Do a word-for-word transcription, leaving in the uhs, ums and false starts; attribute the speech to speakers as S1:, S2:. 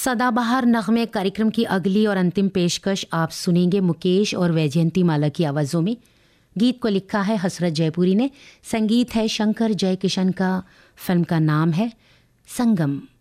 S1: सदाबहार नगमे कार्यक्रम की अगली और अंतिम पेशकश आप सुनेंगे मुकेश और वैजयंती माला की आवाज़ों में। गीत को लिखा है हसरत जयपुरी ने, संगीत है शंकर जयकिशन का, फिल्म का नाम है संगम।